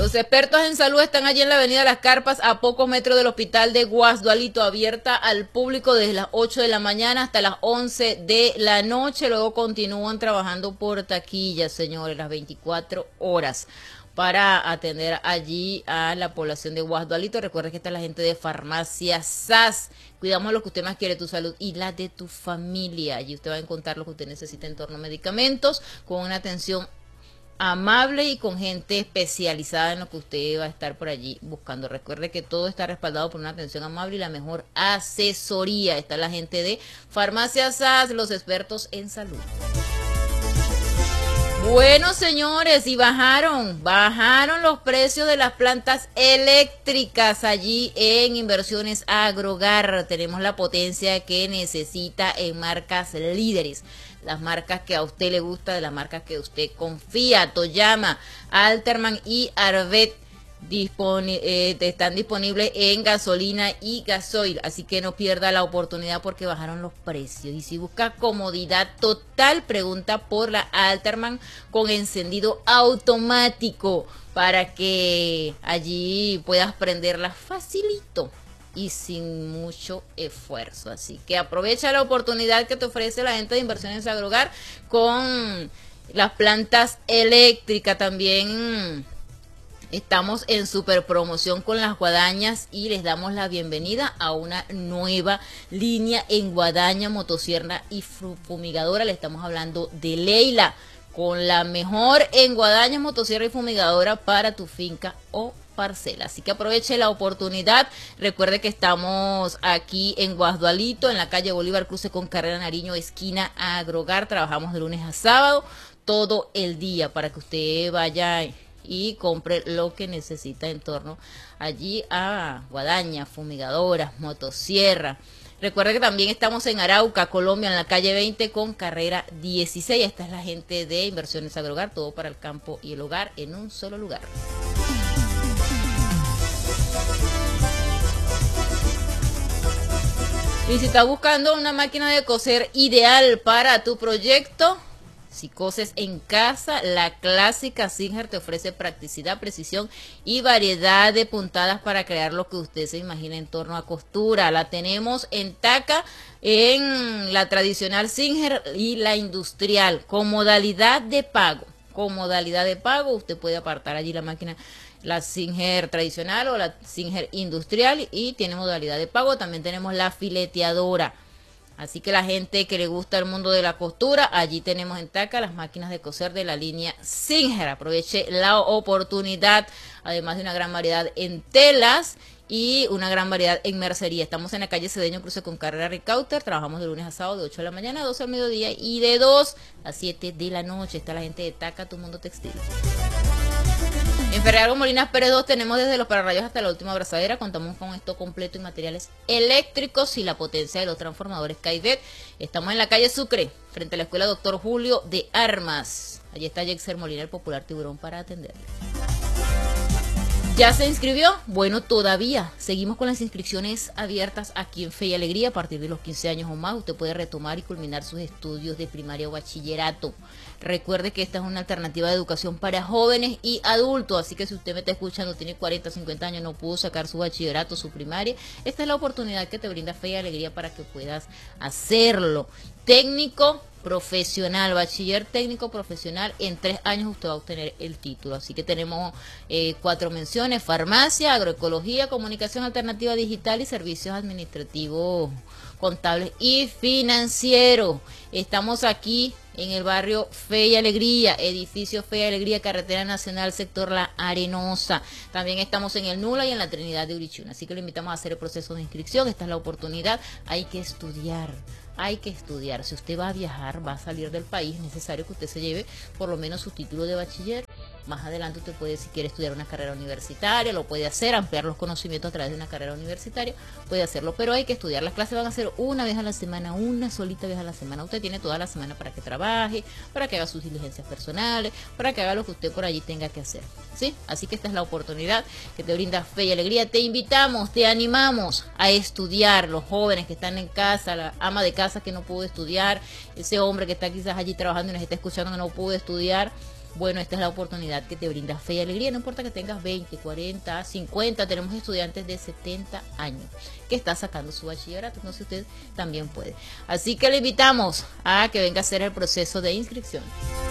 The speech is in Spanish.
Los expertos en salud están allí en la avenida Las Carpas, a pocos metros del hospital de Guasdualito, abierta al público desde las 8 de la mañana hasta las 11 de la noche. Luego continúan trabajando por taquillas, señores, las 24 horas para atender allí a la población de Guasdualito. Recuerda que está la gente de Farmacia SAS. Cuidamos lo que usted más quiere, tu salud y la de tu familia. Allí usted va a encontrar lo que usted necesita en torno a medicamentos, con una atención amable y con gente especializada en lo que usted va a estar por allí buscando. Recuerde que todo está respaldado por una atención amable y la mejor asesoría. Está la gente de Farmacia SAS, los expertos en salud. Bueno, señores, y bajaron los precios de las plantas eléctricas allí en Inversiones Agrogar. Tenemos la potencia que necesita en marcas líderes, las marcas que a usted le gusta, de las marcas que usted confía. Toyama, Alterman y Arvet están disponibles en gasolina y gasoil, así que no pierda la oportunidad porque bajaron los precios. Y si busca comodidad total, pregunta por la Alterman con encendido automático para que allí puedas prenderla facilito y sin mucho esfuerzo. Así que aprovecha la oportunidad que te ofrece la gente de Inversiones Agrogar con las plantas eléctricas. También estamos en super promoción con las guadañas y les damos la bienvenida a una nueva línea en guadaña, motosierra y fumigadora. Le estamos hablando de Leila, con la mejor en guadaña, motosierra y fumigadora para tu finca o parcela. Así que aproveche la oportunidad. Recuerde que estamos aquí en Guasdualito, en la calle Bolívar, cruce con Carrera Nariño, esquina Agrogar. Trabajamos de lunes a sábado todo el día para que usted vaya y compre lo que necesita en torno allí a guadaña, fumigadoras, motosierra. Recuerda que también estamos en Arauca, Colombia, en la calle 20 con carrera 16. Esta es la gente de Inversiones Agrogar, todo para el campo y el hogar en un solo lugar. Y si estás buscando una máquina de coser ideal para tu proyecto, si coses en casa, la clásica Singer te ofrece practicidad, precisión y variedad de puntadas para crear lo que usted se imagina en torno a costura. La tenemos en Taca, en la tradicional Singer y la industrial, con modalidad de pago. Con modalidad de pago, usted puede apartar allí la máquina, la Singer tradicional o la Singer industrial, y tiene modalidad de pago. También tenemos la fileteadora. Así que la gente que le gusta el mundo de la costura, allí tenemos en Taca las máquinas de coser de la línea Singer. Aproveche la oportunidad, además de una gran variedad en telas y una gran variedad en mercería. Estamos en la calle Cedeño, cruce con Carrera Ricauter. Trabajamos de lunes a sábado de 8 de la mañana a 12 al mediodía y de 2 a 7 de la noche. Está la gente de Taca, tu mundo textil. En Ferrealgo Molinas Pérez 2 tenemos desde los pararrayos hasta la última abrazadera. Contamos con esto completo y materiales eléctricos y la potencia de los transformadores Caidet. Estamos en la calle Sucre, frente a la escuela Doctor Julio de Armas. Allí está Jexer Molina, el popular tiburón, para atenderle. ¿Ya se inscribió? Bueno, todavía. Seguimos con las inscripciones abiertas aquí en Fe y Alegría. A partir de los 15 años o más, usted puede retomar y culminar sus estudios de primaria o bachillerato. Recuerde que esta es una alternativa de educación para jóvenes y adultos, así que si usted me está escuchando, tiene 40, 50 años, no pudo sacar su bachillerato, su primaria, esta es la oportunidad que te brinda Fe y Alegría para que puedas hacerlo. Técnico profesional, bachiller técnico profesional, en 3 años usted va a obtener el título. Así que tenemos 4 menciones: farmacia, agroecología, comunicación alternativa digital y servicios administrativos, contables y financieros. Estamos aquí en el barrio Fe y Alegría, edificio Fe y Alegría, carretera nacional, sector La Arenosa. También estamos en el Nula y en la Trinidad de Urichuna. Así que le invitamos a hacer el proceso de inscripción. Esta es la oportunidad. Hay que estudiar. Hay que estudiar. Si usted va a viajar, va a salir del país, es necesario que usted se lleve por lo menos su título de bachiller. Más adelante usted puede, si quiere estudiar una carrera universitaria, lo puede hacer, ampliar los conocimientos a través de una carrera universitaria, puede hacerlo, pero hay que estudiar. Las clases van a ser una vez a la semana, una solita vez a la semana. Usted tiene toda la semana para que trabaje, para que haga sus diligencias personales, para que haga lo que usted por allí tenga que hacer, ¿sí? Así que esta es la oportunidad que te brinda Fe y Alegría. Te invitamos, te animamos a estudiar. Los jóvenes que están en casa, la ama de casa que no pudo estudiar, ese hombre que está quizás allí trabajando y nos está escuchando que no pudo estudiar, Bueno, esta es la oportunidad que te brinda Fe y Alegría, no importa que tengas 20, 40, 50, tenemos estudiantes de 70 años que están sacando su bachillerato, entonces usted también puede. Así que le invitamos a que venga a hacer el proceso de inscripción.